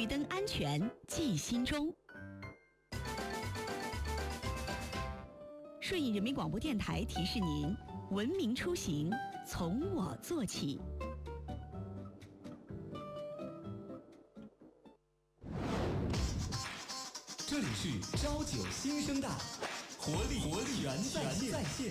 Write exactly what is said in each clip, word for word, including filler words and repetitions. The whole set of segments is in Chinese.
绿灯安全记心中。顺义人民广播电台提示您：文明出行从我做起。 这里是朝九新生代，活力活力全在线。在线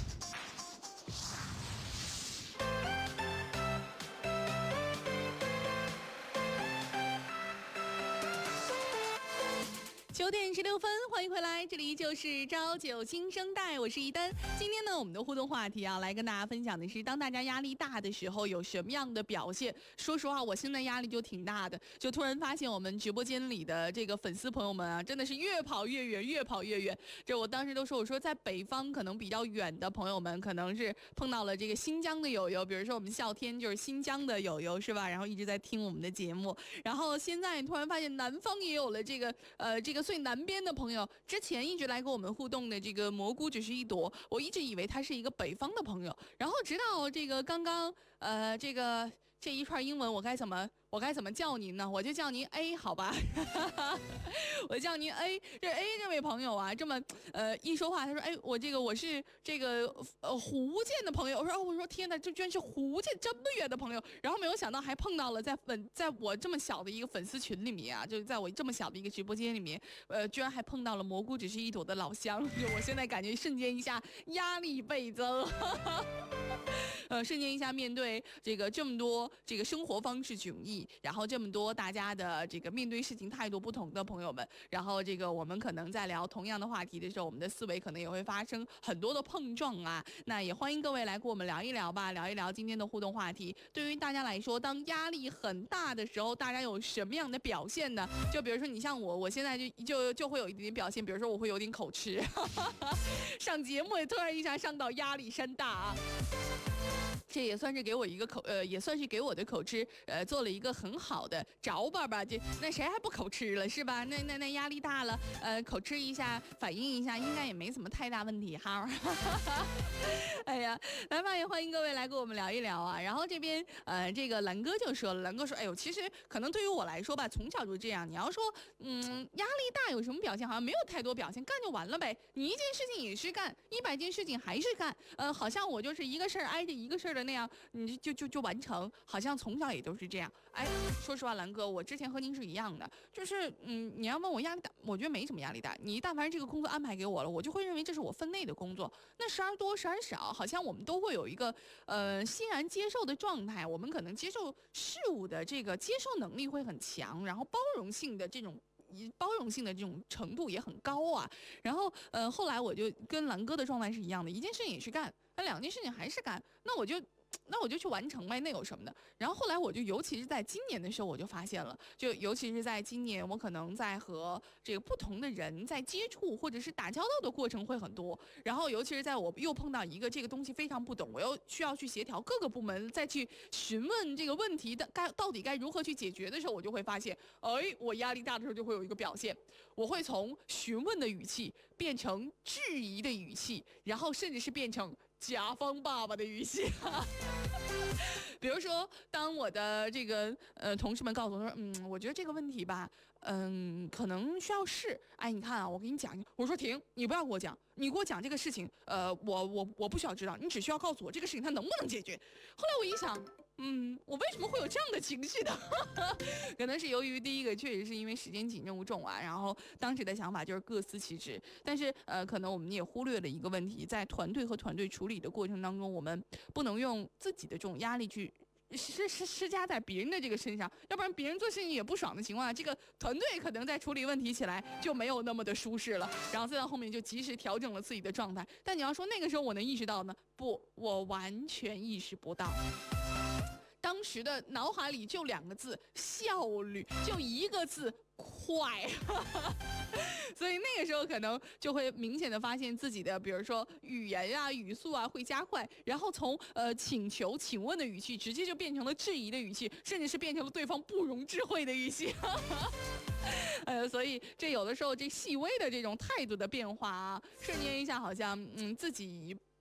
九点十六分，欢迎回来，这里就是朝九新生代，我是一丹。今天呢，我们的互动话题啊，来跟大家分享的是，当大家压力大的时候，有什么样的表现？说实话，我现在压力就挺大的，就突然发现我们直播间里的这个粉丝朋友们啊，真的是越跑越远，越跑越远。这我当时都说，我说在北方可能比较远的朋友们，可能是碰到了这个新疆的友友，比如说我们笑天就是新疆的友友是吧？然后一直在听我们的节目，然后现在突然发现南方也有了这个呃这个最南边的朋友，之前一直来跟我们互动的这个蘑菇只是一朵，我一直以为他是一个北方的朋友，然后直到这个刚刚呃这个这一串英文我该怎么我该怎么叫您呢？我就叫您 A 好吧，我叫您 A。这 A 这位朋友啊，这么呃一说话，他说哎我这个我是这个呃福建的朋友，我说我说天哪，这居然是福建这么远的朋友，然后没有想到还碰到了在粉在我这么小的一个粉丝群里面啊，就是在我这么小的一个直播间里面，呃居然还碰到了蘑菇只是一朵的老乡，就我现在感觉瞬间一下压力倍增。呃，瞬间一下面对这个这么多这个生活方式迥异，然后这么多大家的这个面对事情态度不同的朋友们，然后这个我们可能在聊同样的话题的时候，我们的思维可能也会发生很多的碰撞啊。那也欢迎各位来跟我们聊一聊吧，聊一聊今天的互动话题。对于大家来说，当压力很大的时候，大家有什么样的表现呢？就比如说你像我，我现在就就就会有一点点表现，比如说我会有点口吃，上节目也突然一下上到压力山大啊。这也算是给我一个口呃，也算是给我的口吃呃做了一个很好的着吧吧。这那谁还不口吃了是吧？那那那压力大了，呃，口吃一下，反应一下，应该也没什么太大问题哈。哎呀，来吧，也欢迎各位来跟我们聊一聊啊。然后这边呃，这个蓝哥就说了，蓝哥说，哎呦，其实可能对于我来说吧，从小就这样。你要说嗯压力大有什么表现，好像没有太多表现，干就完了呗。你一件事情也是干，一百件事情还是干，呃，好像我就是一个事儿挨着一个事儿的那样，你就就就完成，好像从小也都是这样。哎，说实话，蓝哥，我之前和您是一样的，就是嗯，你要问我压力大，我觉得没什么压力大。你但凡这个工作安排给我了，我就会认为这是我分内的工作。那时而多，时而少，好像我们都会有一个呃欣然接受的状态。我们可能接受事物的这个接受能力会很强，然后包容性的这种。包容性的这种程度也很高啊，然后呃，后来我就跟蓝哥的状态是一样的，一件事情也是干，那两件事情还是干，那我就。那我就去完成呗，那有什么的？然后后来我就，尤其是在今年的时候，我就发现了，就尤其是在今年，我可能在和这个不同的人在接触或者是打交道的过程会很多。然后尤其是在我又碰到一个这个东西非常不懂，我又需要去协调各个部门，再去询问这个问题的该到底该如何去解决的时候，我就会发现，哎，我压力大的时候就会有一个表现，我会从询问的语气变成质疑的语气，然后甚至是变成甲方爸爸的语气。比如说，当我的这个呃同事们告诉我说，嗯，我觉得这个问题吧，嗯，可能需要试。哎，你看啊，我给你讲，我说停，你不要给我讲，你给我讲这个事情，呃，我我我不需要知道，你只需要告诉我这个事情它能不能解决。后来我一想。嗯，我为什么会有这样的情绪呢？可能是由于第一个确实是因为时间紧任务重啊，然后当时的想法就是各司其职，但是呃，可能我们也忽略了一个问题，在团队和团队处理的过程当中，我们不能用自己的这种压力去施施施加在别人的这个身上，要不然别人做事情也不爽的情况下，这个团队可能在处理问题起来就没有那么的舒适了，然后再到后面就及时调整了自己的状态。但你要说那个时候我能意识到呢？不，我完全意识不到。当时的脑海里就两个字：效率，就一个字：快。所以那个时候可能就会明显的发现自己的，比如说语言啊、语速啊会加快，然后从呃请求、请问的语气，直接就变成了质疑的语气，甚至是变成了对方不容置喙的语气。呃，所以这有的时候这细微的这种态度的变化啊，瞬间一下好像嗯自己。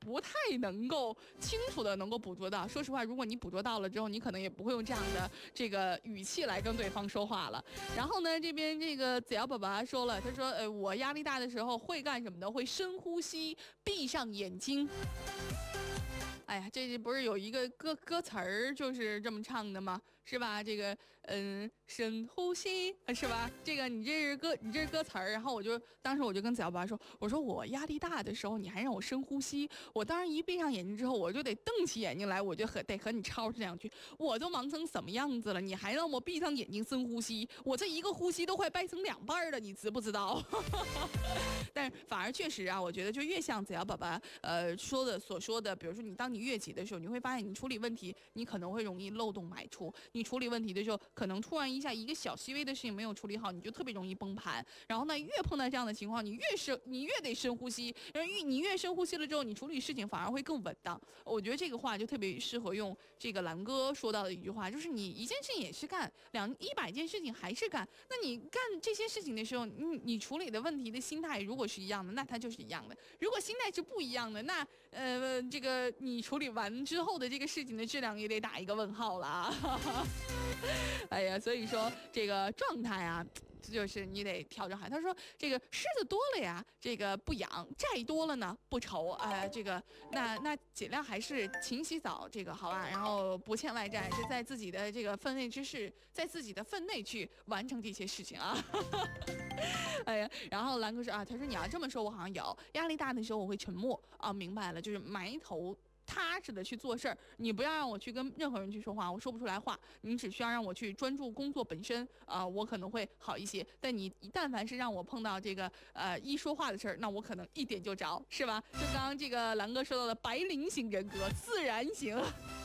不太能够清楚的能够捕捉到。说实话，如果你捕捉到了之后，你可能也不会用这样的这个语气来跟对方说话了。然后呢，这边这个子瑶宝宝说了，他说，呃，我压力大的时候会干什么的？会深呼吸，闭上眼睛。哎呀，这不是有一个歌歌词儿就是这么唱的吗？是吧？这个嗯，深呼吸，是吧？这个你这是歌，你这是歌词儿。然后我就当时我就跟子瑶爸说，我说我压力大的时候，你还让我深呼吸，我当时一闭上眼睛之后，我就得瞪起眼睛来，我就和得和你吵这两句。我都忙成什么样子了，你还让我闭上眼睛深呼吸？我这一个呼吸都快掰成两半了，你知不知道？但是反而确实啊，我觉得就越像子瑶爸爸呃说的所说的，比如说你当你越急的时候，你会发现你处理问题，你可能会容易漏洞百出。你处理问题的时候，可能突然一下一个小细微的事情没有处理好，你就特别容易崩盘。然后呢，越碰到这样的情况，你越深，你越得深呼吸。然后越你越深呼吸了之后，你处理事情反而会更稳当。我觉得这个话就特别适合用这个蓝哥说到的一句话，就是你一件事情也是干，两一百件事情还是干。那你干这些事情的时候，你你处理的问题的心态如果是一样的，那它就是一样的；如果心态是不一样的，那呃这个你处理完之后的这个事情的质量也得打一个问号了啊。哎呀，所以说这个状态啊，就是你得调整好。他说这个虱子多了呀，这个不痒；债多了呢不愁。哎、呃，这个那那尽量还是勤洗澡，这个好吧？然后不欠外债，是在自己的这个分内之事，在自己的分内去完成这些事情啊。哎呀，然后蓝哥说啊，他说你要这么说，我好像有压力大的时候我会沉默啊，明白了，就是埋头踏实的去做事儿，你不要让我去跟任何人去说话，我说不出来话，你只需要让我去专注工作本身啊、呃，我可能会好一些。但你但凡是让我碰到这个呃一说话的事儿，那我可能一点就着，是吧？就刚刚这个蓝哥说到的白灵型人格，自然型。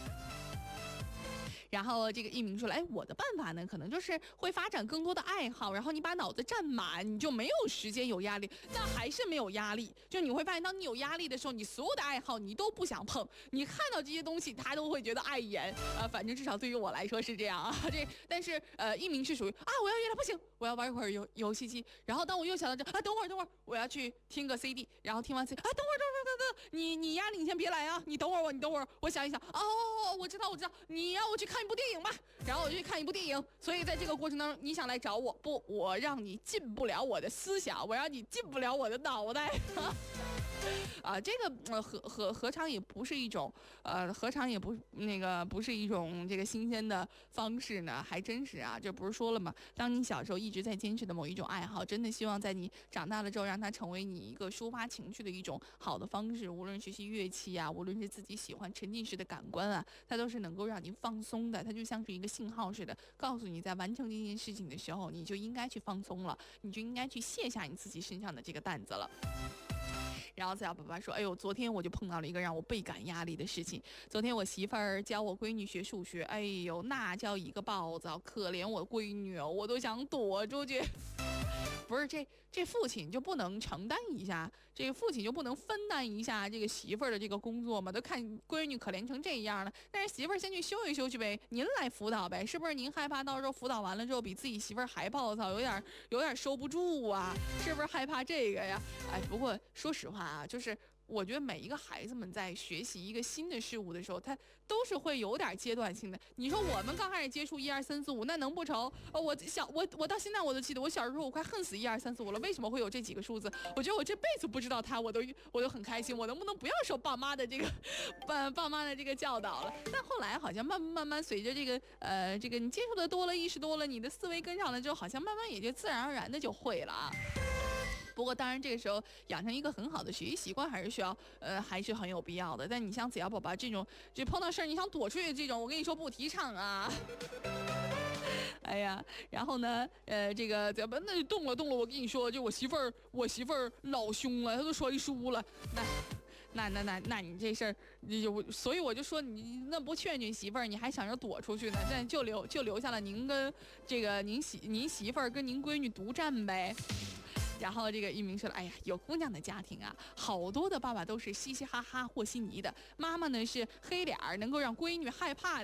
然后这个一鸣说了，哎，我的办法呢，可能就是会发展更多的爱好，然后你把脑子占满，你就没有时间有压力，但还是没有压力。就你会发现，当你有压力的时候，你所有的爱好你都不想碰，你看到这些东西，他都会觉得碍眼。呃，反正至少对于我来说是这样啊。这但是呃，一鸣是属于啊，我要约他不行，我要玩一会儿游游戏机。然后当我又想到这啊，等会儿等会儿，我要去听个 C D， 然后听完 C D 啊，等会儿等会儿等等，你你压力你先别来啊，你等会儿我你等会儿，我想一想，哦，我知道我知道，你让我去看一部电影吧。然后我就去看一部电影，所以在这个过程当中，你想来找我不？我让你进不了我的思想，我让你进不了我的脑袋。啊，这个呃何何何尝也不是一种呃何尝也不那个不是一种这个新鲜的方式呢？还真是啊，这不是说了吗？当你小时候一直在坚持的某一种爱好，真的希望在你长大了之后，让它成为你一个抒发情绪的一种好的方式。无论学习乐器啊，无论是自己喜欢沉浸式的感官啊，它都是能够让你放松的。它就像是一个信号似的，告诉你在完成这件事情的时候，你就应该去放松了，你就应该去卸下你自己身上的这个担子了。然后子瑶爸爸说，哎呦，昨天我就碰到了一个让我倍感压力的事情。昨天我媳妇儿教我闺女学数学，哎呦，那叫一个暴躁，可怜我闺女哦，我都想躲出去。不是这这父亲就不能承担一下，这个父亲就不能分担一下这个媳妇儿的这个工作吗？都看闺女可怜成这样了，但是媳妇儿先去休息休息呗，您来辅导呗，是不是？您害怕到时候辅导完了之后比自己媳妇儿还暴躁，有点有点收不住啊，是不是害怕这个呀？哎，不过说实话啊，就是。我觉得每一个孩子们在学习一个新的事物的时候，他都是会有点阶段性的。你说我们刚开始接触一二三四五，那能不愁？呃，我小我我到现在我都记得，我小时候我快恨死一二三四五了。为什么会有这几个数字？我觉得我这辈子不知道它，我都我都很开心。我能不能不要受爸妈的这个爸爸妈的这个教导了？但后来好像慢慢慢慢随着这个呃这个你接触的多了，意识多了，你的思维跟上了之后，好像慢慢也就自然而然的就会了啊。不过当然这个时候养成一个很好的学习习惯还是需要呃还是很有必要的。但你像子瑶宝宝这种就碰到事儿你想躲出去这种，我跟你说不提倡啊。哎呀，然后呢呃这个子瑶宝宝那就动了动了，我跟你说就我媳妇儿我媳妇儿老凶了，她都摔书了。那那那那那你这事儿你就所以我就说你那不劝劝媳妇儿，你还想着躲出去呢？但就留就留下了您跟这个您媳您媳妇儿跟您闺女独占呗。然后这个一鸣说了，哎呀，有姑娘的家庭啊，好多的爸爸都是嘻嘻哈哈和稀泥的，妈妈呢是黑脸儿，能够让闺女害怕的。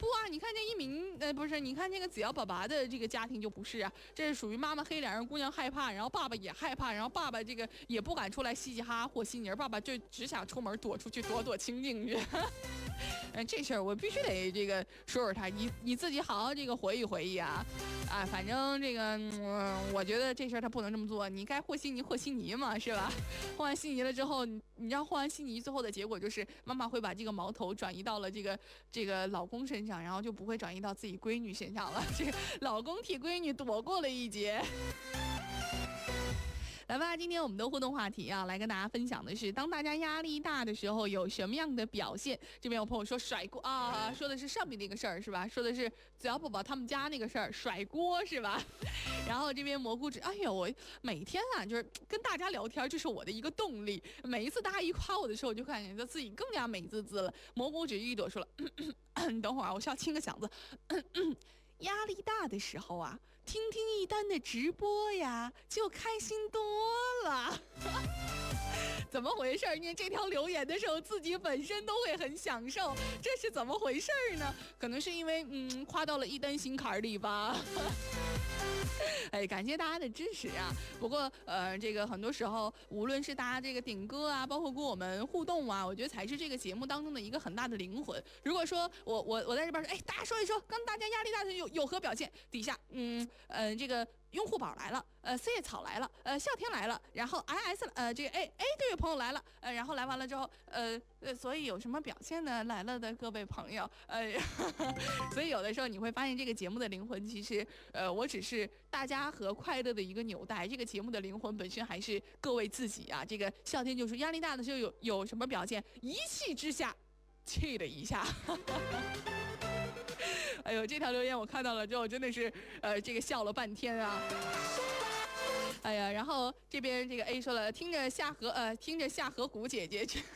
不啊，你看这一鸣，呃，不是，你看这个子瑶爸爸的这个家庭就不是啊，这是属于妈妈黑脸让姑娘害怕，然后爸爸也害怕，然后爸爸这个也不敢出来嘻嘻哈哈和稀泥，爸爸就只想出门躲出去躲躲清静去。嗯，这事儿我必须得这个说说他，你你自己好好这个回忆回忆啊，啊，反正这个，嗯，我觉得这事儿他不能这么做，你该和稀泥和稀泥嘛，是吧？和完稀泥了之后，你你知道和完稀泥最后的结果就是妈妈会把这个矛头转移到了这个这个老公身上，然后就不会转移到自己闺女身上了，这个老公替闺女躲过了一劫。来吧，今天我们的互动话题啊，来跟大家分享的是，当大家压力大的时候有什么样的表现？这边有朋友说甩锅啊，说的是上面那个事儿是吧？说的是子瑶宝宝他们家那个事儿，甩锅是吧？然后这边蘑菇指，哎呦，我每天啊，就是跟大家聊天，就是我的一个动力。每一次大家一夸我的时候，我就感觉到自己更加美滋滋了。蘑菇指一朵说了，咳咳咳你等会儿啊，我需要清个嗓子。咳咳压力大的时候啊，听听一丹的直播呀，就开心多了。怎么回事？念这条留言的时候，自己本身都会很享受，这是怎么回事呢？可能是因为嗯，夸到了一丹心坎里吧。哎，感谢大家的支持啊！不过，呃，这个很多时候，无论是大家这个点歌啊，包括跟我们互动啊，我觉得才是这个节目当中的一个很大的灵魂。如果说我我我在这边说，哎，大家说一说，刚大家压力大的有有何表现？底下，嗯呃，这个。拥护宝来了，呃，四叶草来了，呃，笑天来了，然后 I S 呃，这个 A A 这位朋友来了，呃，然后来完了之后，呃呃，所以有什么表现呢？来了的各位朋友，呃，所以有的时候你会发现这个节目的灵魂，其实，呃，我只是大家和快乐的一个纽带。这个节目的灵魂本身还是各位自己啊。这个笑天就是压力大的时候有有什么表现？一气之下，气了一下。哎呦，这条留言我看到了之后，真的是，呃，这个笑了半天啊。哎呀，然后这边这个 A 说了，听着夏荷，呃，听着夏荷谷姐姐去。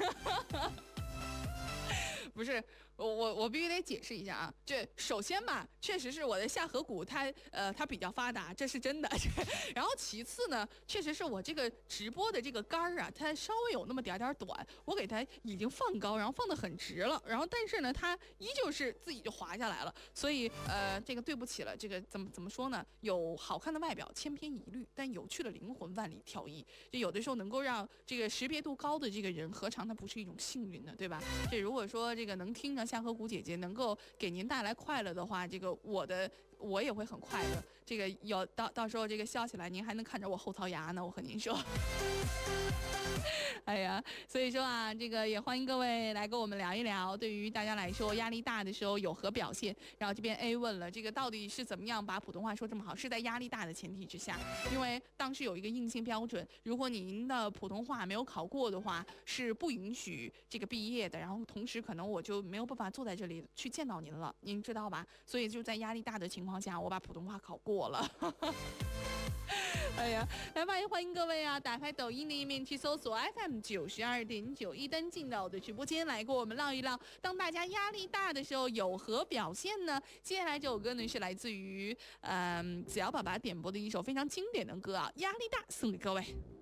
不是，我我我必须得解释一下啊。这首先吧，确实是我的下颌骨它呃它比较发达，这是真的。然后其次呢，确实是我这个直播的这个杆儿啊，它稍微有那么点点短，我给它已经放高，然后放得很直了。然后但是呢，它依旧是自己就滑下来了。所以呃，这个对不起了，这个怎么怎么说呢？有好看的外表千篇一律，但有趣的灵魂万里挑一。就有的时候能够让这个识别度高的这个人，何尝它不是一种幸运呢？对吧？这如果说这个能听着夏河谷姐姐能够给您带来快乐的话，这个我的我也会很快乐。这个有到到时候这个笑起来，您还能看着我后槽牙呢。我和您说。哎呀，所以说啊，这个也欢迎各位来跟我们聊一聊，对于大家来说压力大的时候有何表现。然后这边 A 问了，这个到底是怎么样把普通话说这么好？是在压力大的前提之下，因为当时有一个硬性标准，如果您的普通话没有考过的话，是不允许这个毕业的。然后同时可能我就没有办法坐在这里去见到您了，您知道吧？所以就在压力大的情况下，我把普通话考过了。哎呀，来吧，也欢迎各位啊，打开抖音的页面去搜索 F M 九十二点九，一登进到我的直播间来跟我们唠一唠，当大家压力大的时候有何表现呢？接下来这首歌呢是来自于嗯子瑶爸爸点播的一首非常经典的歌啊，压力大，送给各位。